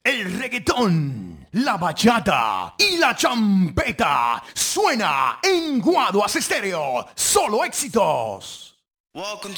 El reggaetón, la bachata y la champeta suena en Guaduas Estéreo. Solo éxitos. Welcome